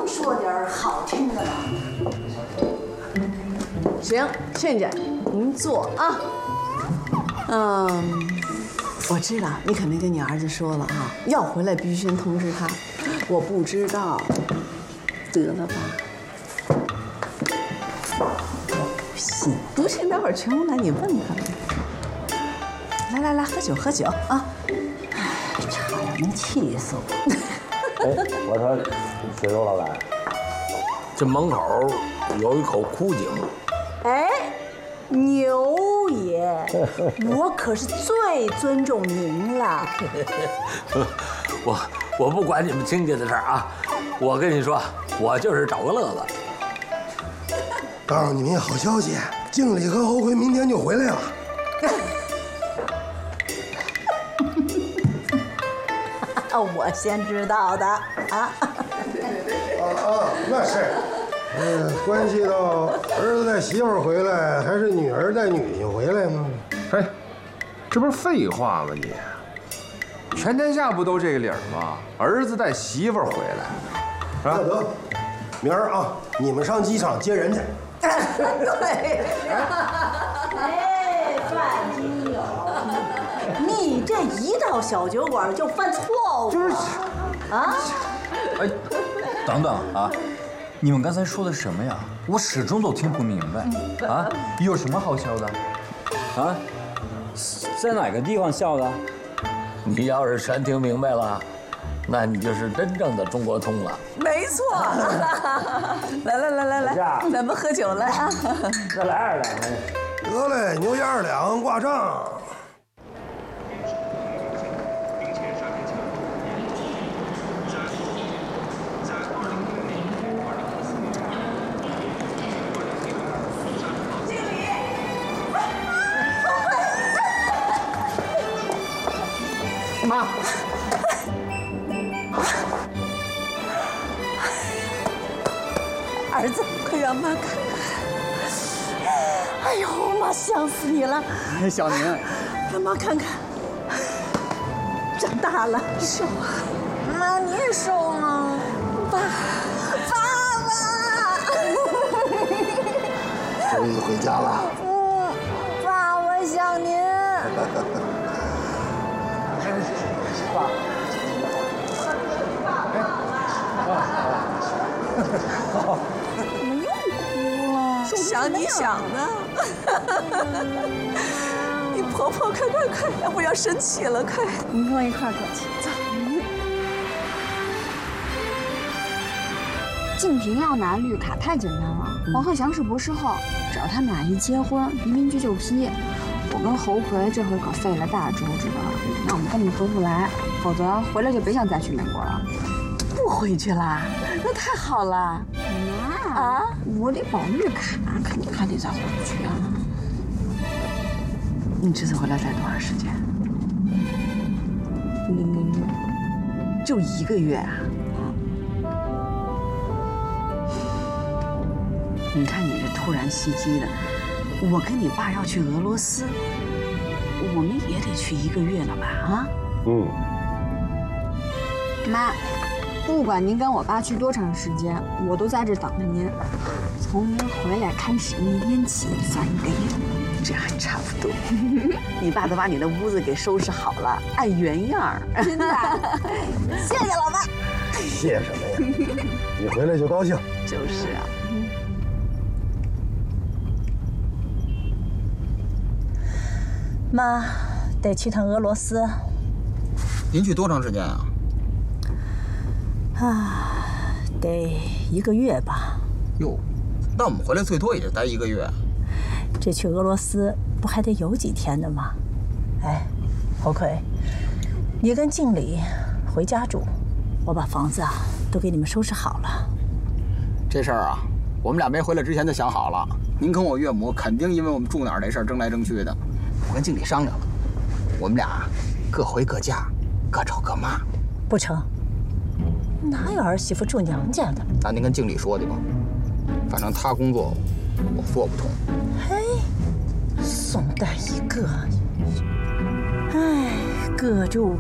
说点好听的吧。 行，倩倩，您坐啊。我知道你肯定跟你儿子说了啊，要回来必须先通知他。我不知道，得了吧。信不信？待会儿全红来你问他呗。来，喝酒啊！ 哎，差点能气死我。 哎，我说，水肉老板，这门口有一口枯井。 哎，牛爷，我可是最尊重您了。 我不管你们亲家的事儿啊，我跟你说，我就是找个乐子。 告诉你们一好消息，经理和侯奎明天就回来了。 我先知道的啊。 那是。关系到儿子带媳妇回来，还是女儿带女婿回来吗？ 嘿，这不是废话吗你？全天下不都这个理儿吗？儿子带媳妇回来， 那得，明儿啊，你们上机场接人去。 对。哎，范金友，你这一到小酒馆就犯错误，就是啊。 哎，等等啊！你们刚才说的什么呀？我始终都听不明白。啊，有什么好笑的？ 啊，在哪个地方笑的？你要是全听明白了，那你就是真正的中国通了。 没错。来，咱们喝酒来啊！ 再来2两。 得嘞，牛爷2两挂账。 妈，儿子，快让妈看看。哎呦，妈想死你了。 小宁， 让妈看看，长大了，瘦啊。妈，你也瘦了。爸爸。 终于回家了。 爸，我想您。怎么又哭了？ 想你想的。你婆婆，快，要不要生气了？快！ 你跟我一块儿过去，走。 静平要拿绿卡太简单了。黄鹤翔是博士后，只要他们俩一结婚，移民局就批。我跟侯奎这回可费了大周知道吧？那我们根本回不来，否则回来就别想再去美国了。 不回去啦？那太好了。 妈啊， 我得保绿卡，肯定还得再回去啊。 你这次回来待多长时间 1个月。 就1个月啊？你看你这突然袭击的，我跟你爸要去俄罗斯，我们也得去1个月了吧？啊？ 妈，不管您跟我爸去多长时间，我都在这等着您。从您回来开始那天起算1个月， 这还差不多。你爸都把你的屋子给收拾好了，按原样。 真的。 谢谢老爸。 谢什么呀？你回来就高兴。 就是啊。 妈，得去趟俄罗斯。 您去多长时间啊？ 得1个月吧。 哟，那我们回来最多也就待1个月。 这去俄罗斯不还得有几天的吗？哎，侯奎，你跟经理回家住，我把房子都给你们收拾好了。 这事儿啊，我们俩没回来之前就想好了。您跟我岳母肯定因为我们住哪儿这事儿争来争去的。我跟经理商量了，我们俩各回各家，各找各妈。 不成，哪有儿媳妇住娘家的？ 那您跟经理说去吧，反正他工作我说不通。 嘿，宋代一个，哎，各住